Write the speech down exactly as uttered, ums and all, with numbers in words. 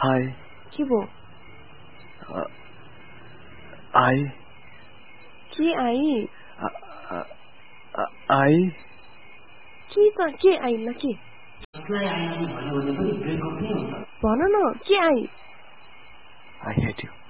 Hi. के भो? I के आई? आई के त के आई न के? भन न के आई? I hate you.